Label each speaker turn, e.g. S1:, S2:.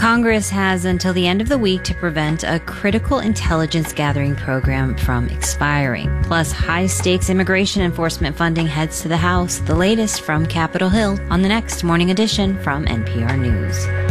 S1: Congress has until the end of the week to prevent a critical intelligence gathering program from expiring. Plus, high-stakes immigration enforcement funding heads to the House. The latest from Capitol Hill on the next Morning Edition from NPR News.